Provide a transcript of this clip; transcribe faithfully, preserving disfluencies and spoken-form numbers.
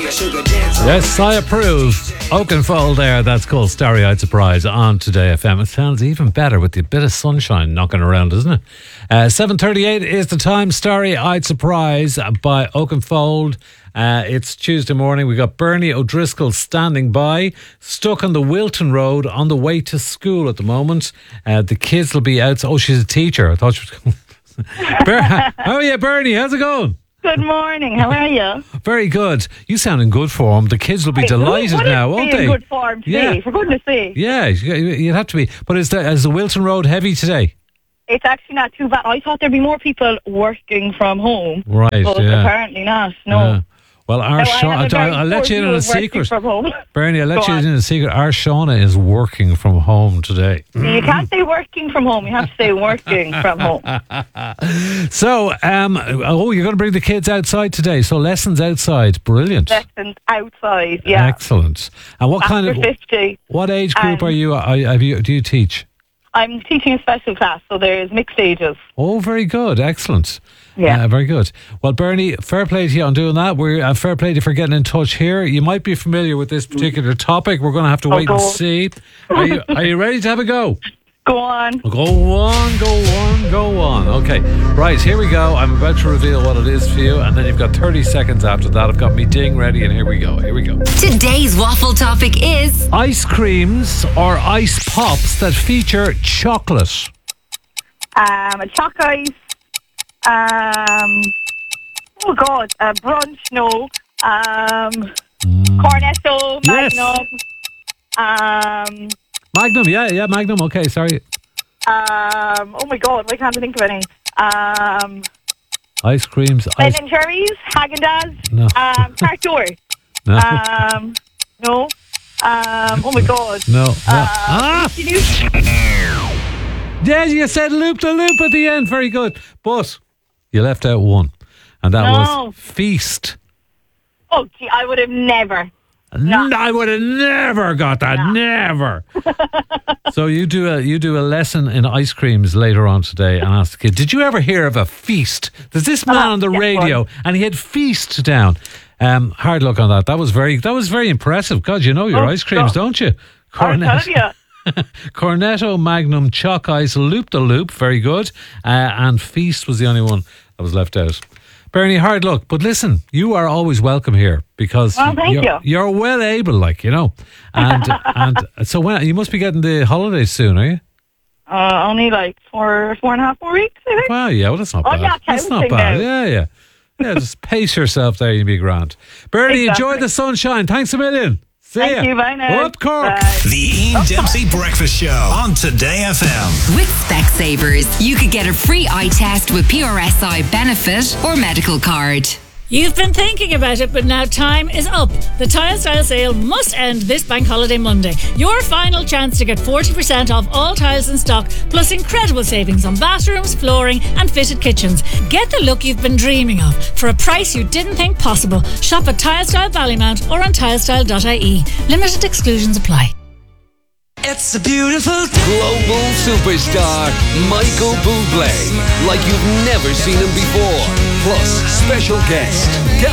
Yes, I approve. Oakenfold there, that's called Starry-Eyed Surprise on Today F M. It sounds even better with the bit of sunshine knocking around, doesn't it? Uh, seven thirty-eight is the time. Starry-Eyed Surprise by Oakenfold. Uh, it's Tuesday morning. We got Bernie O'Driscoll standing by, stuck on the Wilton Road on the way to school at the moment. Uh, the kids will be out. Oh, she's a teacher. I thought she was... Ber- How are you, Bernie? How's it going? Good morning. How are you? Very good. You sound in good form. The kids will be Hey, delighted what now, is won't be they? in good form today, Yeah. for goodness sake. Yeah, you'd have to be. But is the, is the Wilton Road heavy today? It's actually not too bad. I thought there'd be more people working from home. Right, But yeah. apparently not, no. Yeah. Well, our No, I Shauna, have a very I'll let poor you in view on a of working secret. from home. Bernie, I'll let Go you on. in on a secret. Our Shauna is working from home today. You can't say working from home. You have to say working from home. So, um, oh, you're going to bring the kids outside today. So lessons outside. Brilliant. Lessons outside, yeah. Excellent. And what kind After of, fifty. what age group Um, are you, are, have you, do you teach? I'm teaching a special class, so there's mixed ages. Oh, very good. Excellent. Yeah. Uh, very good. Well, Bernie, fair play to you on doing that. We're uh, fair play to you for getting in touch here. You might be familiar with this particular topic. We're going to have to Oh, wait and God. see. Are you, are you ready to have a go? Go on. Go on, go on, go on. Okay, right, here we go. I'm about to reveal what it is for you, and then you've got thirty seconds after that. I've got me ding ready, and here we go. Here we go. Today's waffle topic is Ice creams or ice pops that feature chocolate. Um, a chalk ice. Um, oh, God. A brunch, no. Um, Cornetto, Yes. Magnum. Um... Magnum, yeah, yeah, Magnum. Okay, sorry. Um, oh my God, why can't I think of any? Um, Ice creams, Ben ice... and Jerry's, Haagen-Dazs, No. um, Carrefour. No, Um, no. Um, oh my God. no. no. Uh, Ah! Can you- Yeah, you said loop the loop at the end. Very good. But you left out one, and that No. was feast. Oh, gee, I would have never. No. I would have never got that. No. Never. So you do a you do a lesson in ice creams later on today and ask the kid, did you ever hear of a feast? There's this man Uh, on the yeah, radio and he had feast down. Um, hard luck on that. That was very that was very impressive. God, you know your Oh, ice creams, God. don't you? I'm telling you. Cornetto, Magnum, Chalk Ice, Loop the Loop, very good. Uh, and Feast was the only one that was left out. Bernie, hard luck. But listen, you are always welcome here because Oh, thank you're, you. you're well able, like, you know. And and so when you must be getting the holidays soon, are you? Uh, only like four, four and a half more weeks, I think. Wow, yeah, well, that's not I'm bad. not That's not counting bad. now. Yeah, yeah. Yeah, just pace yourself there, you'll be grand. Bernie, Exactly. enjoy the sunshine. Thanks a million. See Thank ya. you, bye now. Up Cork. Bye. The Ian Dempsey Breakfast Show on Today F M. with Specsavers. You could get a free eye test with P R S I benefit or medical card. You've been thinking about it, but now time is up. The Tile Style sale must end this Bank Holiday Monday. Your final chance to get forty percent off all tiles in stock, plus incredible savings on bathrooms, flooring and fitted kitchens. Get the look you've been dreaming of for a price you didn't think possible. Shop at Tile Style Ballymount or on tilestyle dot I E. Limited exclusions apply. It's a beautiful day. Global superstar Michael Bublé, like you've never seen him before. Plus, special guest